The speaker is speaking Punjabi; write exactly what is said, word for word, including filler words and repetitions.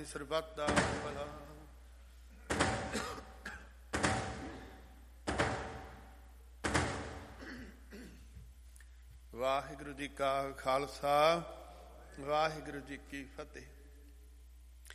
ਸਰਬੱਤ ਦਾ ਭਲਾ। ਵਾਹਿਗੁਰੂ ਜੀ ਕਾ ਖਾਲਸਾ, ਵਾਹਿਗੁਰੂ ਜੀ ਕੀ ਫਤਿਹ।